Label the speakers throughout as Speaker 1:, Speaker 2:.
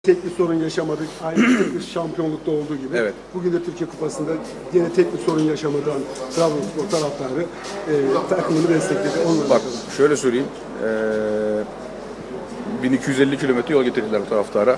Speaker 1: Tek bir sorun yaşamadık. Aynı bir şampiyonlukta olduğu gibi.
Speaker 2: Evet.
Speaker 1: Bugün de Türkiye Kupası'nda yine tek bir sorun yaşamadan Trabzonspor taraftarı takımını destekledi. Onunla
Speaker 2: Bak şöyle söyleyeyim. 1250 kilometre yol getirdiler bu taraftara.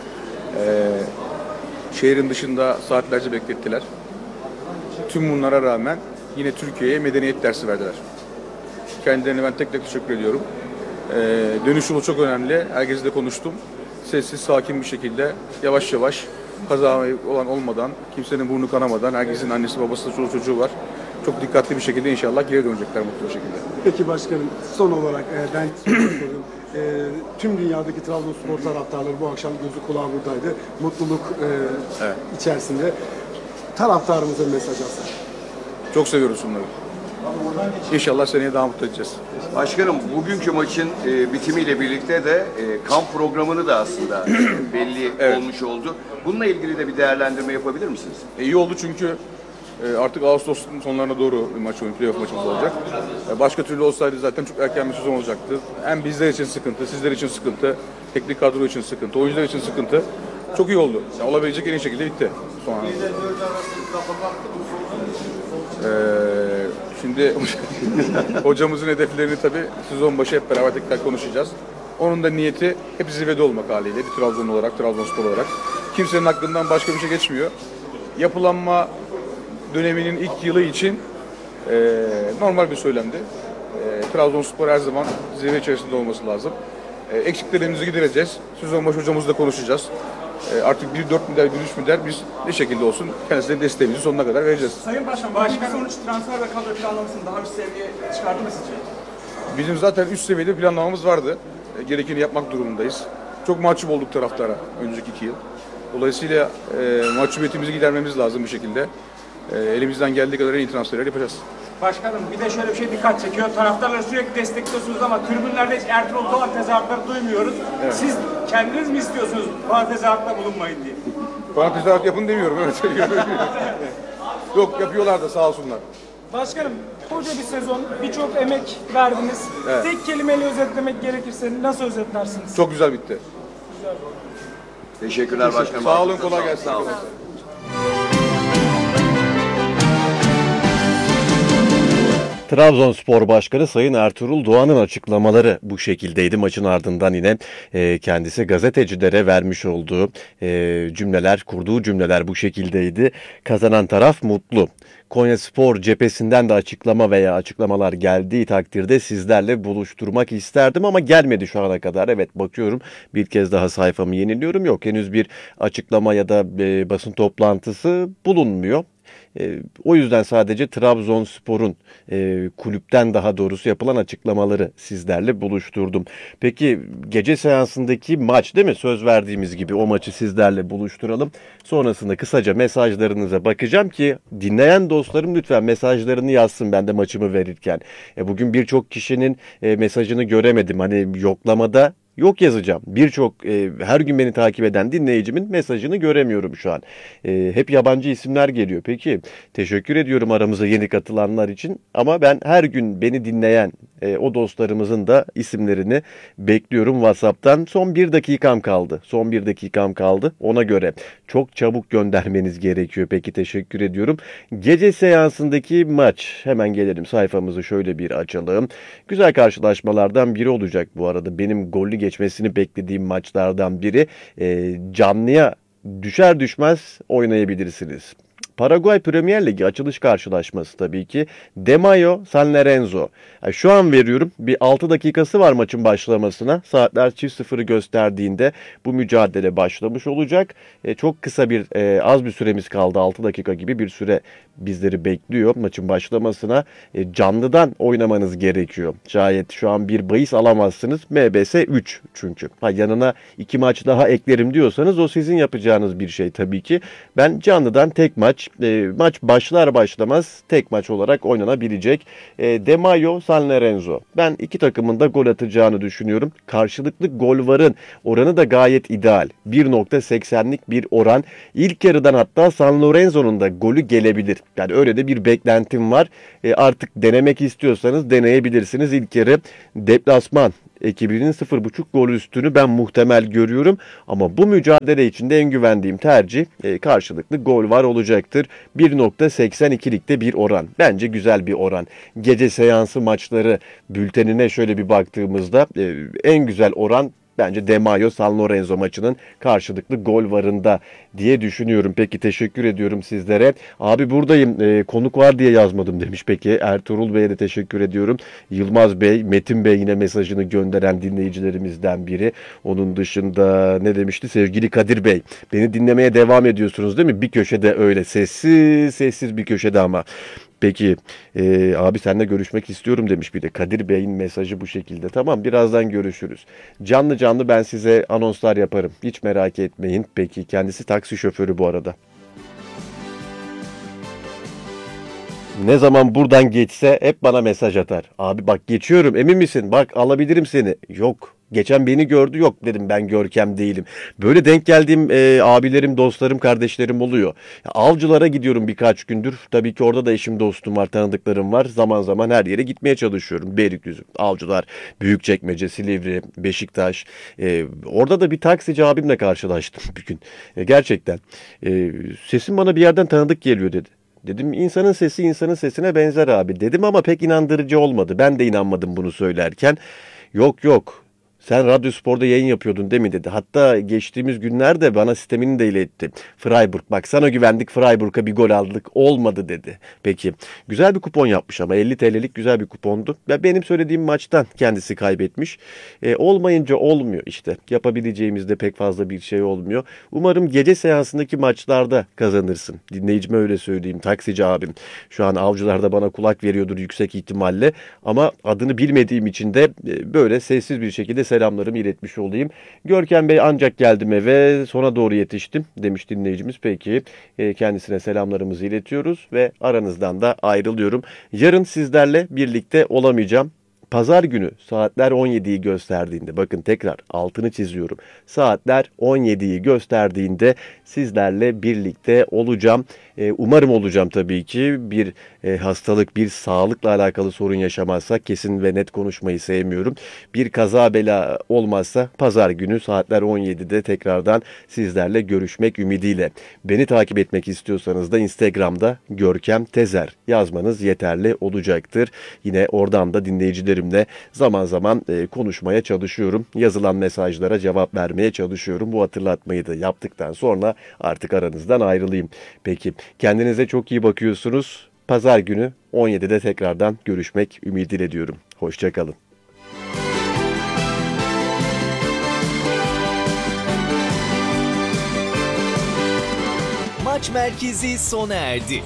Speaker 2: Şehrin dışında saatlerce beklettiler. Tüm bunlara rağmen yine Türkiye'ye medeniyet dersi verdiler. Kendilerine ben tek tek teşekkür ediyorum. Dönüş yolu çok önemli. Herkesle konuştum. Sessiz, sakin bir şekilde yavaş yavaş kaza olan olmadan, kimsenin burnu kanamadan, herkesin annesi babası çoluğu çocuğu var. Çok dikkatli bir şekilde inşallah geri dönecekler mutlu bir şekilde.
Speaker 1: Peki başkanım, son olarak ben sorayım. Tüm dünyadaki Trabzonspor taraftarları bu akşam gözü kulağı buradaydı. Mutluluk
Speaker 2: Evet.
Speaker 1: içerisinde taraftarımıza mesaj alsın.
Speaker 2: Çok seviyoruz onları. İnşallah seneye daha mutlu edeceğiz.
Speaker 3: Başkanım, bugünkü maçın bitimiyle birlikte de kamp programını da aslında belli
Speaker 2: Evet.
Speaker 3: olmuş oldu. Bununla ilgili de bir değerlendirme yapabilir misiniz?
Speaker 2: İyi oldu çünkü artık Ağustos'un sonlarına doğru bir maç, playoff maçımız olacak. Başka türlü olsaydı zaten çok erken bir sezon olacaktı. Hem bizler için sıkıntı, sizler için sıkıntı, teknik kadro için sıkıntı, oyuncular için sıkıntı. Çok iyi oldu. Yani olabilecek en iyi şekilde bitti. Son anda. Şimdi hocamızın hedeflerini tabii sezon başı hep beraber tekrar konuşacağız. Onun da niyeti hep zirvede olmak haliyle bir Trabzonlu olarak, Trabzonspor olarak. Kimsenin aklından başka bir şey geçmiyor. Yapılanma döneminin ilk yılı için normal bir söylemdi. Trabzonspor her zaman zirve içerisinde olması lazım. Eksiklerimizi gidereceğiz. Sezon başı hocamızla konuşacağız. Artık bir 4 milyar, bir 3 milyar biz ne şekilde olsun kendisine desteğimizi sonuna kadar vereceğiz.
Speaker 4: Sayın Başkan, sonuç transfer ve kadro planlamasını daha üst seviyeye çıkardı mı sizce?
Speaker 2: Bizim zaten üst seviyede planlamamız vardı. Gerekeni yapmak durumundayız. Çok mahcup olduk taraftara önceki 2 yıl. Dolayısıyla mahcubiyetimizi gidermemiz lazım bir şekilde. Elimizden geldiği kadar en iyi transferler yapacağız.
Speaker 4: Başkanım, bir de şöyle bir şey dikkat çekiyor. Taraftarları sürekli destekliyorsunuz ama tribünlerde hiç Ertuğrul Doğan tezahüratları duymuyoruz.
Speaker 2: Evet.
Speaker 4: Siz kendiniz mi istiyorsunuz bana tezahüratta bulunmayın diye?
Speaker 2: Bana tezahürat yapın demiyorum. Evet. Yok, yapıyorlar da sağ olsunlar.
Speaker 5: Başkanım, koca bir sezon, birçok emek verdiniz.
Speaker 2: Evet.
Speaker 5: Tek kelimeyle özetlemek gerekirse nasıl özetlersiniz?
Speaker 2: Çok güzel bitti.
Speaker 3: Teşekkürler başkanım.
Speaker 2: Sağ olun, kolay gelsin
Speaker 3: Sağ olun.
Speaker 2: arkadaşlar.
Speaker 6: Trabzonspor Başkanı Sayın Ertuğrul Doğan'ın açıklamaları bu şekildeydi. Maçın ardından yine kendisi gazetecilere vermiş olduğu cümleler, kurduğu cümleler bu şekildeydi. Kazanan taraf mutlu. Konyaspor cephesinden de açıklama veya açıklamalar geldiği takdirde sizlerle buluşturmak isterdim ama gelmedi şu ana kadar. Evet, bakıyorum, bir kez daha sayfamı yeniliyorum. Yok, henüz bir açıklama ya da basın toplantısı bulunmuyor. O yüzden sadece Trabzonspor'un kulüpten daha doğrusu yapılan açıklamaları sizlerle buluşturdum. Peki gece seansındaki maç, değil mi? Söz verdiğimiz gibi o maçı sizlerle buluşturalım. Sonrasında kısaca mesajlarınıza bakacağım ki dinleyen dostlarım lütfen mesajlarını yazsın ben de maçımı verirken. Bugün birçok kişinin mesajını göremedim. Hani yoklamada yok yazacağım. Birçok her gün beni takip eden dinleyicimin mesajını göremiyorum şu an. Hep yabancı isimler geliyor. Peki teşekkür ediyorum aramıza yeni katılanlar için. Ama ben her gün beni dinleyen o dostlarımızın da isimlerini bekliyorum WhatsApp'tan. Son bir dakikam kaldı. Son bir dakikam kaldı. Ona göre çok çabuk göndermeniz gerekiyor. Peki teşekkür ediyorum. Gece seansındaki maç. Hemen gelelim, sayfamızı şöyle bir açalım. Güzel karşılaşmalardan biri olacak bu arada. Benim gollü geçmesini beklediğim maçlardan biri. Canlıya düşer düşmez oynayabilirsiniz. Paraguay Premier Ligi açılış karşılaşması tabii ki. De Mayo, San Lorenzo. Şu an veriyorum. Bir 6 dakikası var maçın başlamasına. Saatler çift sıfırı gösterdiğinde bu mücadele başlamış olacak. Çok kısa bir az bir süremiz kaldı. 6 dakika gibi bir süre bizleri bekliyor maçın başlamasına. Canlıdan oynamanız gerekiyor. Şayet şu an bir bahis alamazsınız. MBS 3 çünkü. Yanına 2 maç daha eklerim diyorsanız o sizin yapacağınız bir şey tabii ki. Ben canlıdan tek maç başlar başlamaz tek maç olarak oynanabilecek. De Mayo, San Lorenzo. Ben iki takımın da gol atacağını düşünüyorum. Karşılıklı gol varın oranı da gayet ideal. 1.80'lik bir oran. İlk yarıdan hatta San Lorenzo'nun da golü gelebilir. Yani öyle de bir beklentim var. Artık denemek istiyorsanız deneyebilirsiniz. İlk yarı deplasman ekibinin 0.5 gol üstünü ben muhtemel görüyorum. Ama bu mücadele içinde en güvendiğim tercih karşılıklı gol var olacaktır. 1.82'likte bir oran. Bence güzel bir oran. Gece seansı maçları bültenine şöyle bir baktığımızda en güzel oran bence De Maio San Lorenzo maçının karşılıklı gol varında diye düşünüyorum. Peki teşekkür ediyorum sizlere. Abi buradayım, konuk var diye yazmadım demiş. Peki Ertuğrul Bey'e de teşekkür ediyorum. Yılmaz Bey, Metin Bey yine mesajını gönderen dinleyicilerimizden biri. Onun dışında ne demişti? Sevgili Kadir Bey, beni dinlemeye devam ediyorsunuz değil mi? Bir köşede öyle sessiz bir köşede ama. Peki abi seninle görüşmek istiyorum demiş bir de. Kadir Bey'in mesajı bu şekilde. Tamam, birazdan görüşürüz. Canlı ben size anonslar yaparım. Hiç merak etmeyin. Peki kendisi taksi şoförü bu arada. Ne zaman buradan geçse hep bana mesaj atar. Abi bak geçiyorum, emin misin? Bak alabilirim seni. Yok. Geçen beni gördü, yok dedim ben Görkem değilim. Böyle denk geldiğim abilerim, dostlarım, kardeşlerim oluyor. Avcılara gidiyorum birkaç gündür. Tabii ki orada da eşim, dostum var, tanıdıklarım var. Zaman zaman her yere gitmeye çalışıyorum. Beylikdüzü, Avcılar, Büyükçekmece, Silivri, Beşiktaş. Orada da bir taksici abimle karşılaştım bir gün. Gerçekten. Sesim bana bir yerden tanıdık geliyor dedi. Dedim insanın sesi insanın sesine benzer abi dedim ama pek inandırıcı olmadı. Ben de inanmadım bunu söylerken. Yok. Sen Radyospor'da yayın yapıyordun değil mi dedi. Hatta geçtiğimiz günlerde bana sistemini de iletti. Freiburg, bak sana güvendik, Freiburg'a bir gol aldık, olmadı dedi. Peki güzel bir kupon yapmış ama 50 TL'lik güzel bir kupondu. Ve benim söylediğim maçtan kendisi kaybetmiş. Olmayınca olmuyor işte. Yapabileceğimizde pek fazla bir şey olmuyor. Umarım gece seansındaki maçlarda kazanırsın. Dinleyicime öyle söyleyeyim. Taksici abim. Şu an Avcılar'da bana kulak veriyordur yüksek ihtimalle. Ama adını bilmediğim için de böyle sessiz bir şekilde selamlarımı iletmiş olayım. Görkem Bey ancak geldim eve, sona doğru yetiştim demiş dinleyicimiz. Peki kendisine selamlarımızı iletiyoruz ve aranızdan da ayrılıyorum. Yarın sizlerle birlikte olamayacağım. Pazar günü saatler 17'yi gösterdiğinde, bakın tekrar altını çiziyorum. Saatler 17'yi gösterdiğinde sizlerle birlikte olacağım. Umarım olacağım tabii ki. Bir hastalık, bir sağlıkla alakalı sorun yaşamazsa, kesin ve net konuşmayı sevmiyorum. Bir kaza bela olmazsa pazar günü saatler 17'de tekrardan sizlerle görüşmek ümidiyle. Beni takip etmek istiyorsanız da Instagram'da Görkem Tezer yazmanız yeterli olacaktır. Yine oradan da dinleyicilerimle zaman zaman konuşmaya çalışıyorum. Yazılan mesajlara cevap vermeye çalışıyorum. Bu hatırlatmayı da yaptıktan sonra artık aranızdan ayrılayım. Peki kendinize çok iyi bakıyorsunuz. Pazar günü 17'de tekrardan görüşmek ümidiyle diyorum. Hoşça kalın.
Speaker 7: Maç merkezi sona erdi.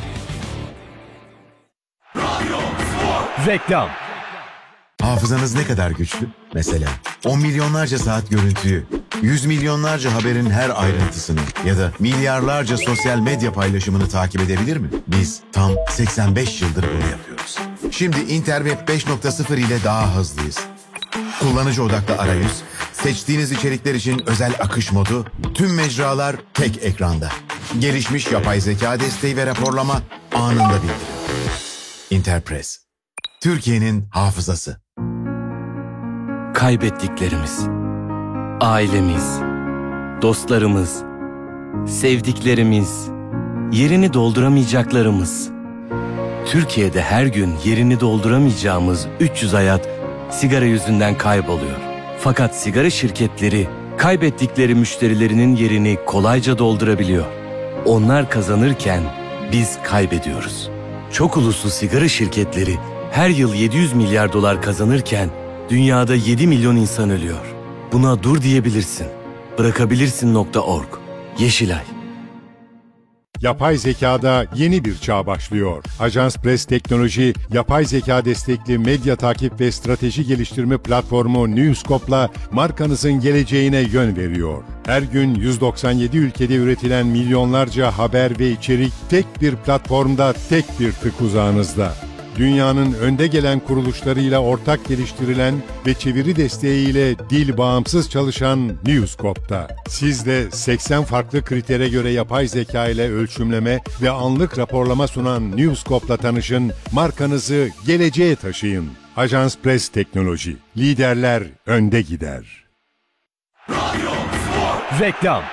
Speaker 8: Reklam.
Speaker 9: Hafızanız ne kadar güçlü? Mesela 10 milyonlarca saat görüntüyü, 100 milyonlarca haberin her ayrıntısını ya da milyarlarca sosyal medya paylaşımını takip edebilir mi? Biz tam 85 yıldır bunu yapıyoruz. Şimdi Interweb 5.0 ile daha hızlıyız. Kullanıcı odaklı arayüz, seçtiğiniz içerikler için özel akış modu, tüm mecralar tek ekranda. Gelişmiş yapay zeka desteği ve raporlama anında bildiriyor. Interpress, Türkiye'nin hafızası.
Speaker 10: Kaybettiklerimiz, ailemiz, dostlarımız, sevdiklerimiz, yerini dolduramayacaklarımız. Türkiye'de her gün yerini dolduramayacağımız 300 hayat sigara yüzünden kayboluyor. Fakat sigara şirketleri kaybettikleri müşterilerinin yerini kolayca doldurabiliyor. Onlar kazanırken biz kaybediyoruz. Çok uluslu sigara şirketleri her yıl 700 milyar dolar kazanırken dünyada 7 milyon insan ölüyor. Buna dur diyebilirsin. Bırakabilirsin.org. Yeşilay.
Speaker 8: Yapay zekada yeni bir çağ başlıyor. Ajans Press Teknoloji, yapay zeka destekli medya takip ve strateji geliştirme platformu Newscope'la markanızın geleceğine yön veriyor. Her gün 197 ülkede üretilen milyonlarca haber ve içerik tek bir platformda, tek bir tık uzağınızda. Dünyanın önde gelen kuruluşlarıyla ortak geliştirilen ve çeviri desteğiyle dil bağımsız çalışan Newscope'da. Siz de 80 farklı kritere göre yapay zeka ile ölçümleme ve anlık raporlama sunan Newscope'la tanışın, markanızı geleceğe taşıyın. Ajans Press Teknoloji. Liderler önde gider.
Speaker 7: Reklam.